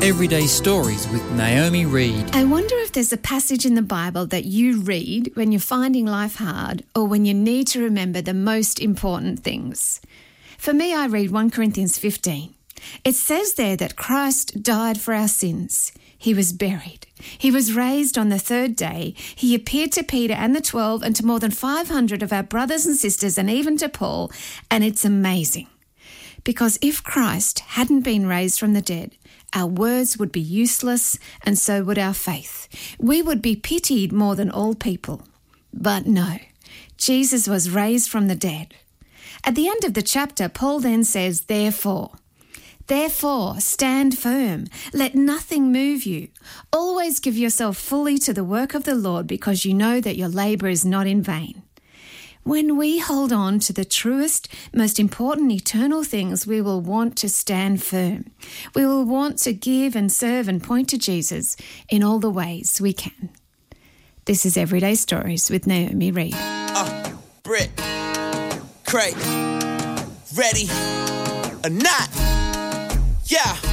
Everyday Stories with Naomi Reed. I wonder if there's a passage in the Bible that you read when you're finding life hard or when you need to remember the most important things. For me, I read 1 Corinthians 15. It says there that Christ died for our sins. He was buried. He was raised on the third day. He appeared to Peter and the 12 and to more than 500 of our brothers and sisters and even to Paul. And it's amazing. Because if Christ hadn't been raised from the dead, our words would be useless and so would our faith. We would be pitied more than all people. But no, Jesus was raised from the dead. At the end of the chapter, Paul then says, Therefore, stand firm. Let nothing move you. Always give yourself fully to the work of the Lord because you know that your labour is not in vain. When we hold on to the truest, most important eternal things, we will want to stand firm. We will want to give and serve and point to Jesus in all the ways we can. This is Everyday Stories with Naomi Reed. Brit, Craig, ready or not? Yeah.